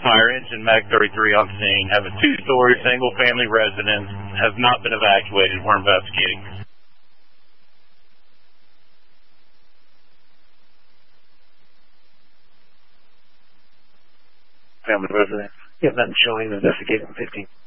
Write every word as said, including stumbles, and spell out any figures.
fire engine Mag thirty-three on scene. Have a two-story single-family residence. Has not been evacuated. We're investigating. Family residence. You have nothing showing. Investigating fifteen.